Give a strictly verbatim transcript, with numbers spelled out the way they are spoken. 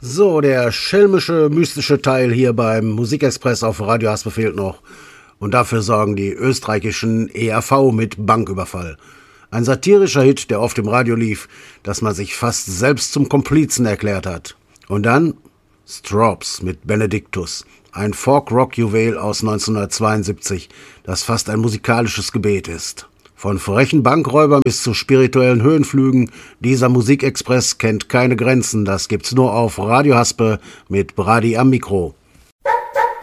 So, der schelmische, mystische Teil hier beim Musikexpress auf Radio Haspe fehlt noch. Und dafür sorgen die österreichischen E R V mit Banküberfall. Ein satirischer Hit, der oft im Radio lief, dass man sich fast selbst zum Komplizen erklärt hat. Und dann Strawbs mit Benedictus, ein Folk-Rock-Juwel aus neunzehnhundertzweiundsiebzig, das fast ein musikalisches Gebet ist. Von frechen Bankräubern bis zu spirituellen Höhenflügen, dieser Musikexpress kennt keine Grenzen. Das gibt's nur auf Radio Haspe mit Brady am Mikro.